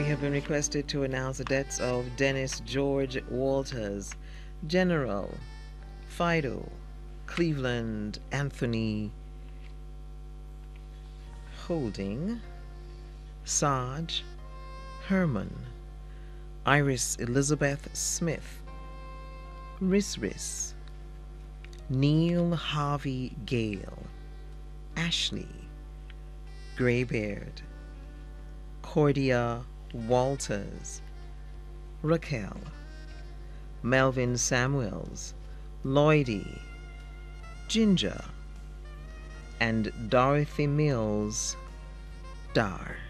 we have been requested to announce the deaths of Dennis George Walters, General Fido, Cleveland Anthony Holding, Sarge Herman, Iris Elizabeth Smith, Riss, Neil Harvey Gale, Ashley Graybeard, Cordia Walters, Raquel, Melvin Samuels, Lloydie, Ginger, and Dorothy Mills Dar.